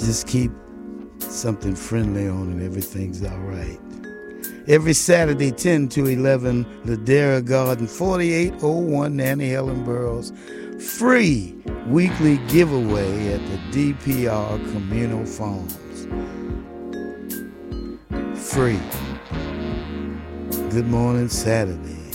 Just keep something friendly on and everything's all right. Every Saturday, 10 to 11, Ladera Garden, 4801 Nanny Helen Burroughs. Free weekly giveaway at the DPR Communal Farms. Free. Good Morning Saturday.